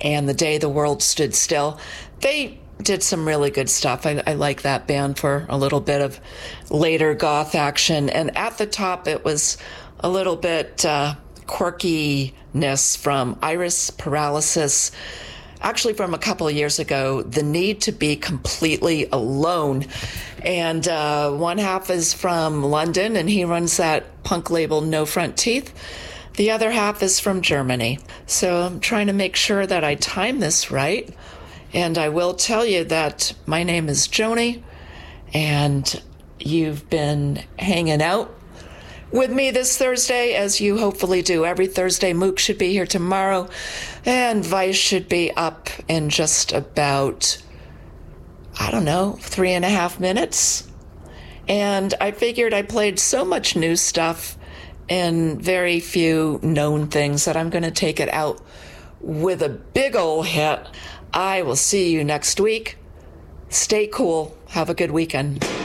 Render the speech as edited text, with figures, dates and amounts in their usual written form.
and The Day the World Stood Still. They did some really good stuff. I like that band for a little bit of later goth action. And at the top, it was a little bit quirkiness from Iris Paralysis, actually from a couple of years ago, The Need to Be Completely Alone. And one half is from London, and he runs that punk label No Front Teeth. The other half is from Germany. So I'm trying to make sure that I time this right. And I will tell you that my name is Joni, and you've been hanging out with me this Thursday, as you hopefully do every Thursday. Mook should be here tomorrow, and Vice should be up in just about, 3.5 minutes. And I figured I played so much new stuff and very few known things that I'm going to take it out with a big old hit. I will see you next week. Stay cool. Have a good weekend.